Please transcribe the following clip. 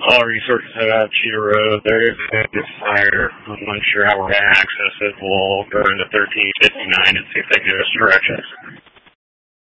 All resources head out Cheetah Road. There is a fire. I'm not sure how we're going to access it. We'll go into 1359 and see if they give us directions.